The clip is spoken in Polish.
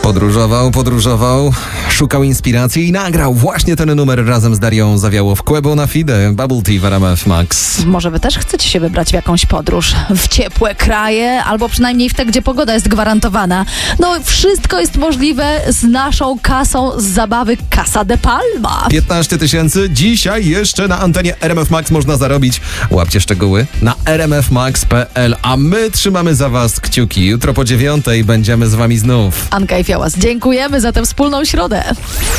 Podróżował, szukał inspiracji i nagrał właśnie ten numer razem z Darią Zawiałowską na Fide, Bubble Tea w RMF Max. Może wy też chcecie się wybrać w jakąś podróż, w ciepłe kraje, albo przynajmniej w te, gdzie pogoda jest gwarantowana. No, wszystko jest możliwe z naszą kasą z zabawy Casa de Palma. 15 000 dzisiaj jeszcze na antenie RMF Max można zarobić. Łapcie szczegóły na rmfmax.pl, a my trzymamy za was kciuki. Jutro po 9:00 będziemy z wami znów. Anka i Fiałas, dziękujemy za tę wspólną środę.